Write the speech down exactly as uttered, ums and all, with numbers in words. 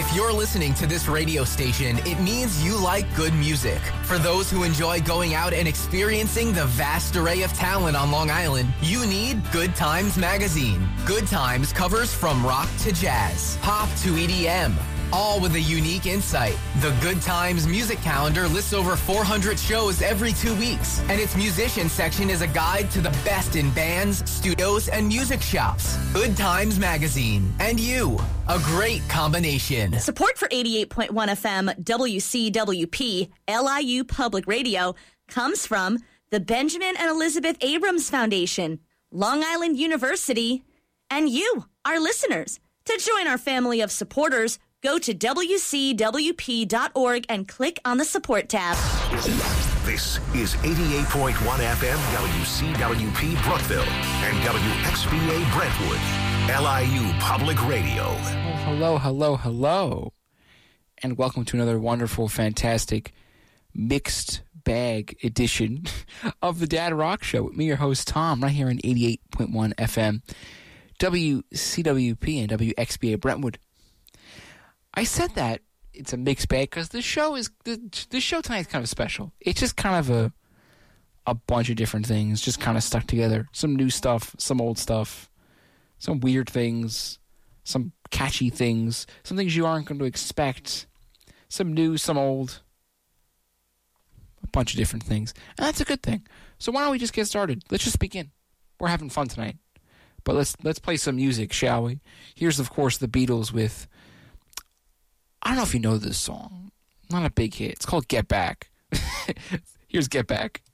If you're listening to this radio station, it means you like good music. For those who enjoy going out and experiencing the vast array of talent on Long Island, you need Good Times Magazine. Good Times covers from rock to jazz, pop to E D M, all with a unique insight. The Good Times music calendar lists over four hundred shows every two weeks, and its musician section is a guide to the best in bands, studios, and music shops. Good Times Magazine. And you. A great combination. Support for eighty-eight point one F M W C W P L I U Public Radio comes from the Benjamin and Elizabeth Abrams Foundation, Long Island University, and you, our listeners. To join our family of supporters, go to W C W P dot org and click on the support tab. This is eighty-eight point one F M W C W P Brookville and W X B A Brentwood, L I U Public Radio. Oh, hello, hello, hello. And welcome to another wonderful, fantastic, mixed bag edition of the Dad Rock Show with me, your host, Tom, right here on eighty-eight point one F M, W C W P and W X B A Brentwood. I said that it's a mixed bag because the show is the this show tonight is kind of special. It's just kind of a a bunch of different things just kind of stuck together. Some new stuff, some old stuff, some weird things, some catchy things, some things you aren't going to expect, some new, some old, a bunch of different things. And that's a good thing. So why don't we just get started? Let's just begin. We're having fun tonight. But let's let's play some music, shall we? Here's, of course, the Beatles with, I don't know if you know this song. Not a big hit. It's called Get Back. Here's Get Back.